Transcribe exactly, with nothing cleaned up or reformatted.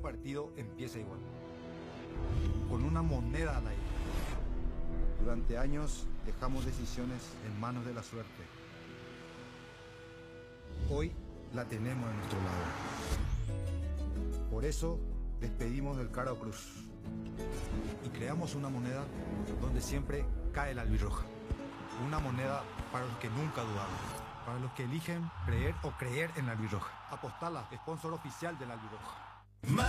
nuevo partido empieza igual, con una moneda al aire. Durante años dejamos decisiones en manos de la suerte. Hoy la tenemos a nuestro lado. Por eso despedimos del Caro Cruz y creamos una moneda donde siempre cae la albirroja. Una moneda para los que nunca dudaron, para los que eligen creer o creer en la albirroja. Apostala, sponsor oficial de la albirroja.